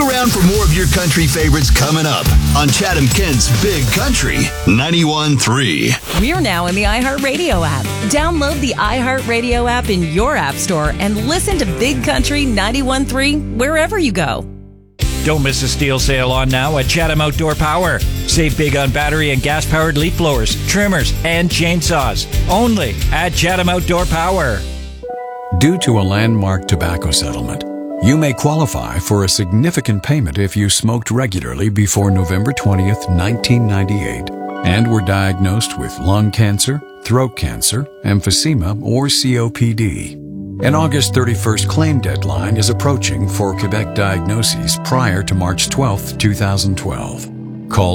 around for more of your country favorites coming up on Chatham Kent's Big Country 91.3. We're now in the iHeartRadio app. Download the iHeartRadio app in your app store and listen to Big Country 91.3 wherever you go. Don't miss a steel sale on now at Chatham Outdoor Power. Save big on battery and gas-powered leaf blowers, trimmers, and chainsaws. Only at Chatham Outdoor Power. Due to a landmark tobacco settlement, you may qualify for a significant payment if you smoked regularly before November 20th, 1998, and were diagnosed with lung cancer, throat cancer, emphysema, or COPD. An August 31st claim deadline is approaching for Quebec diagnoses prior to March 12, 2012. Call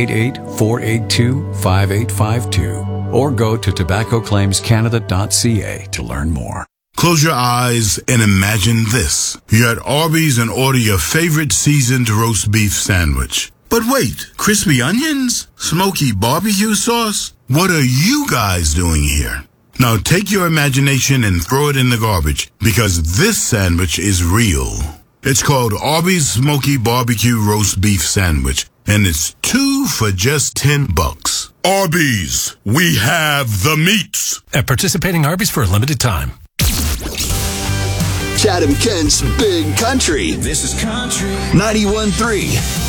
888-482-5852 or go to tobaccoclaimscanada.ca to learn more. Close your eyes and imagine this. You're at Arby's and order your favorite seasoned roast beef sandwich. But wait, crispy onions? Smoky barbecue sauce? What are you guys doing here? Now take your imagination and throw it in the garbage, because this sandwich is real. It's called Arby's Smoky Barbecue Roast Beef Sandwich, and it's 2 for just $10. Arby's, we have the meats. At participating Arby's for a limited time. Chatham Kent's Big Country. This is country 91.3.